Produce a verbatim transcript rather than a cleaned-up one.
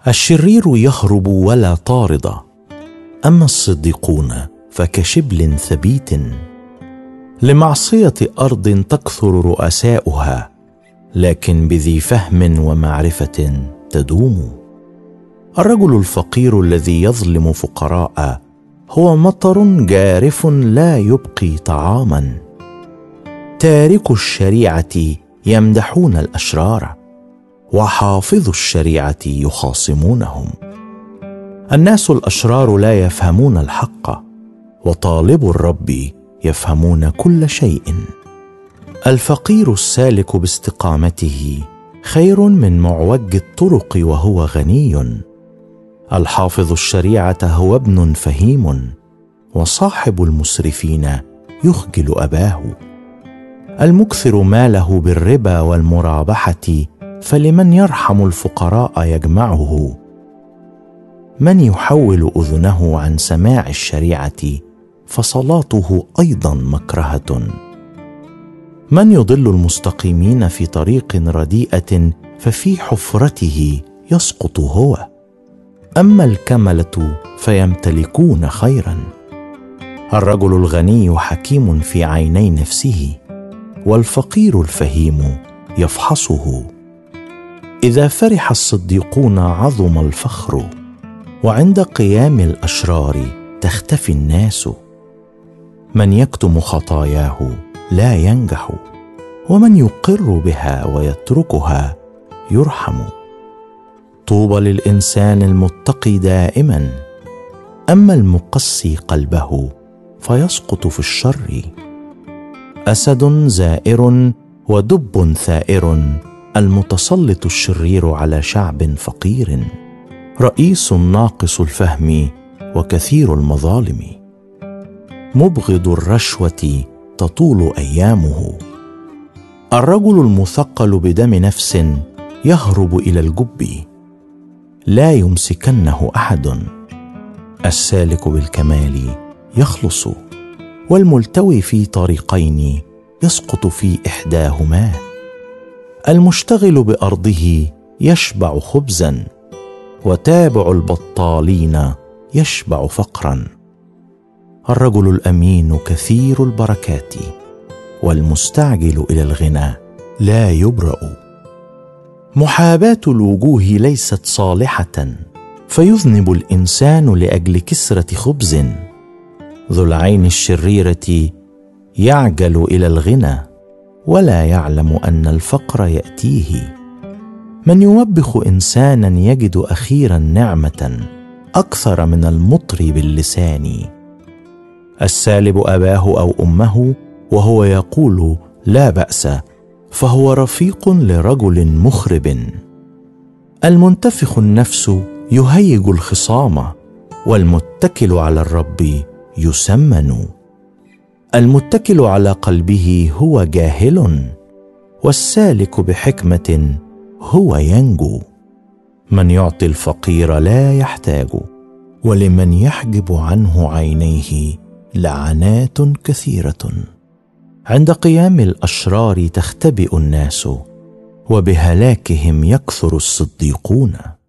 الشرير يهرب ولا طارد، أما الصديقون فكشبل ثبيت. لمعصية أرض تكثر رؤساؤها، لكن بذي فهم ومعرفة تدوم. الرجل الفقير الذي يظلم فقراء هو مطر جارف لا يبقي طعاما. تارك الشريعة يمدحون الأشرار، وحافظ الشريعة يخاصمونهم. الناس الأشرار لا يفهمون الحق، وطالب الرب يفهمون كل شيء. الفقير السالك باستقامته خير من معوج الطرق وهو غني. الحافظ الشريعة هو ابن فهيم، وصاحب المسرفين يخجل أباه. المكثر ماله بالربا والمرابحة، فلمن يرحم الفقراء يجمعه. من يحول أذنه عن سماع الشريعة، فصلاته أيضا مكرهة. من يضل المستقيمين في طريق رديئة، ففي حفرته يسقط هو. أما الكملة فيمتلكون خيرا. الرجل الغني حكيم في عيني نفسه، والفقير الفهيم يفحصه. إذا فرح الصديقون عظم الفخر، وعند قيام الأشرار تختفي الناس. من يكتم خطاياه لا ينجح، ومن يقر بها ويتركها يرحم. طوبى للإنسان المتقي دائما، أما المقسي قلبه فيسقط في الشر. أسد زائر ودب ثائر، المتسلط الشرير على شعب فقير. رئيس ناقص الفهم وكثير المظالم، مبغض الرشوة تطول أيامه. الرجل المثقل بدم نفس يهرب إلى الجب، لا يمسكنه أحد. السالك بالكمال يخلص، والملتوي في طريقين يسقط في إحداهما. المشتغل بأرضه يشبع خبزا، وتابع البطالين يشبع فقرا. الرجل الأمين كثير البركات، والمستعجل إلى الغنى لا يبرأ. محاباة الوجوه ليست صالحة، فيذنب الإنسان لأجل كسرة خبز. ذو العين الشريرة يعجل إلى الغنى، ولا يعلم أن الفقر يأتيه. من يوبخ إنسانا يجد أخيرا نعمة أكثر من المطري باللسان. السالب أباه أو أمه وهو يقول لا بأس، فهو رفيق لرجل مخرب. المنتفخ النفس يهيج الخصام، والمتكل على الرب يسمن. المتكل على قلبه هو جاهل، والسالك بحكمة هو ينجو. من يعطي الفقير لا يحتاج، ولمن يحجب عنه عينيه لعنات كثيرة. عند قيام الأشرار تختبئ الناس، وبهلاكهم يكثر الصديقون.